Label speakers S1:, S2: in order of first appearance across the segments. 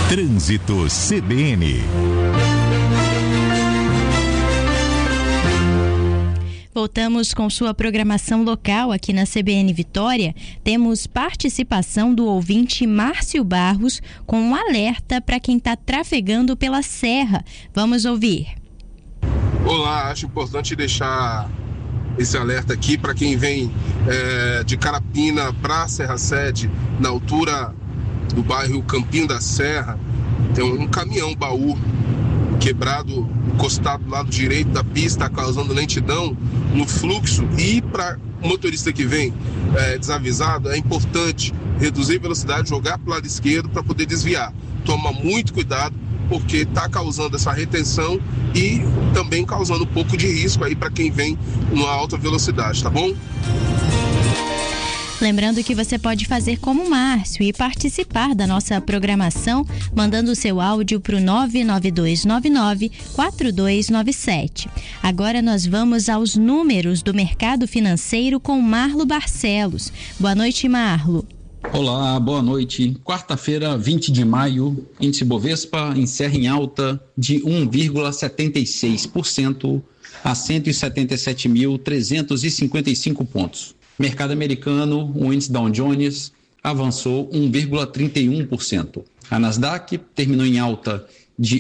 S1: Trânsito CBN.
S2: Voltamos com sua programação local aqui na CBN Vitória. Temos participação do ouvinte Márcio Barros com um alerta para quem está trafegando pela Serra. Vamos ouvir.
S3: Olá, acho importante deixar esse alerta aqui para quem vem de Carapina para a Serra Sede, na altura do bairro Campinho da Serra. Tem um caminhão baú quebrado, encostado do lado direito da pista, causando lentidão no fluxo. E para o motorista que vem desavisado, é importante reduzir a velocidade, jogar para o lado esquerdo para poder desviar. Toma muito cuidado, porque está causando essa retenção e também causando um pouco de risco aí para quem vem numa alta velocidade, tá bom?
S2: Lembrando que você pode fazer como o Márcio e participar da nossa programação, mandando o seu áudio para o 99299-4297. Agora nós vamos aos números do mercado financeiro com Marlo Barcelos. Boa noite, Marlo.
S4: Olá, boa noite. Quarta-feira, 20 de maio, índice Bovespa encerra em alta de 1,76% a 177.355 pontos. Mercado americano, o índice Dow Jones avançou 1,31%. A Nasdaq terminou em alta de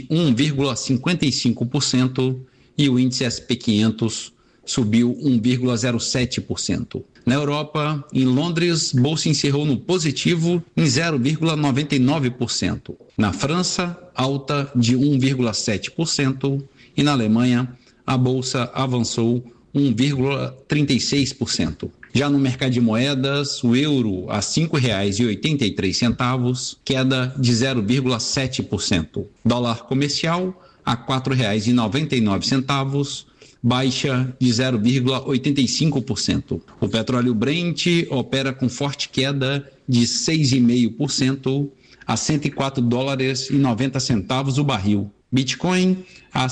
S4: 1,55% e o índice S&P 500 subiu 1,07%. Na Europa, em Londres, bolsa encerrou no positivo em 0,99%. Na França, alta de 1,7% e na Alemanha, a bolsa avançou 1,36%. Já no mercado de moedas, o euro a R$ 5,83, queda de 0,7%. Dólar comercial a R$ 4,99, baixa de 0,85%. O petróleo Brent opera com forte queda de 6,5% a $104,90 o barril. Bitcoin a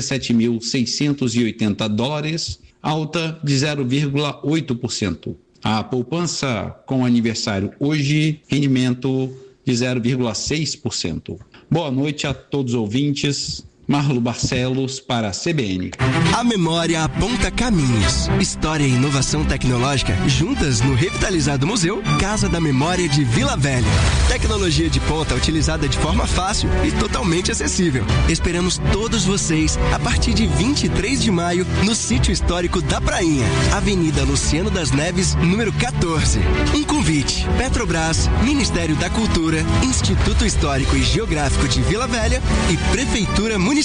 S4: $77.680, alta de 0,8%. A poupança com aniversário hoje, rendimento de 0,6%. Boa noite a todos os ouvintes. Marlo Barcelos para a CBN.
S5: A memória aponta caminhos. História e inovação tecnológica juntas no revitalizado museu Casa da Memória de Vila Velha. Tecnologia de ponta utilizada de forma fácil e totalmente acessível. Esperamos todos vocês a partir de 23 de maio no Sítio Histórico da Prainha, Avenida Luciano das Neves, número 14. Um convite: Petrobras, Ministério da Cultura, Instituto Histórico e Geográfico de Vila Velha e Prefeitura Municipal.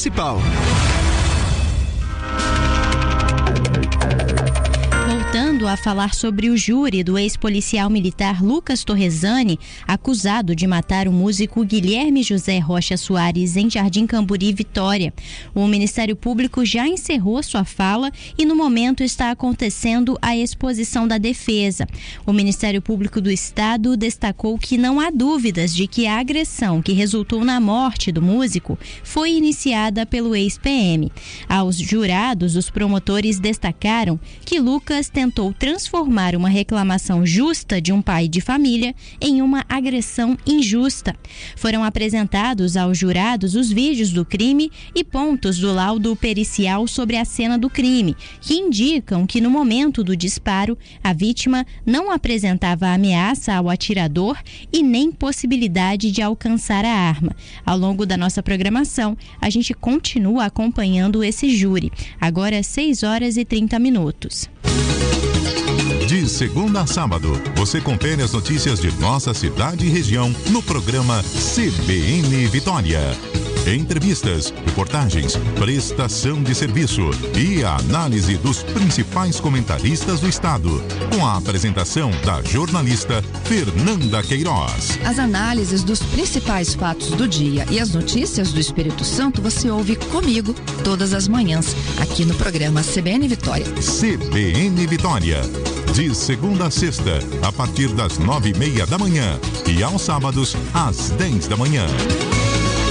S2: Voltando a falar sobre o júri do ex-policial militar Lucas Torresani, acusado de matar o músico Guilherme José Rocha Soares em Jardim Camburi, Vitória. O Ministério Público já encerrou sua fala e no momento está acontecendo a exposição da defesa. O Ministério Público do Estado destacou que não há dúvidas de que a agressão que resultou na morte do músico foi iniciada pelo ex-PM. Aos jurados, os promotores destacaram que Lucas tentou transformar uma reclamação justa de um pai de família em uma agressão injusta. Foram apresentados aos jurados os vídeos do crime e pontos do laudo pericial sobre a cena do crime, que indicam que no momento do disparo, a vítima não apresentava ameaça ao atirador e nem possibilidade de alcançar a arma. Ao longo da nossa programação, a gente continua acompanhando esse júri. Agora 6h30.
S1: De segunda a sábado, você confere as notícias de nossa cidade e região no programa CBN Vitória. Entrevistas, reportagens, prestação de serviço e a análise dos principais comentaristas do estado, com a apresentação da jornalista Fernanda Queiroz.
S6: As análises dos principais fatos do dia e as notícias do Espírito Santo você ouve comigo todas as manhãs, aqui no programa CBN Vitória.
S1: CBN Vitória. De segunda a sexta, a partir das 9:30 da manhã e aos sábados, às 10 da manhã.